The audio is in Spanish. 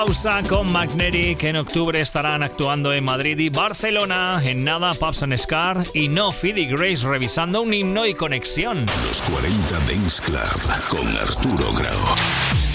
Pausa con Magnetic. En octubre estarán actuando en Madrid y Barcelona. En nada, Pubs and Scar y No Fidi Grace revisando un himno y conexión. Los 40 Dance Club con Arturo Grau.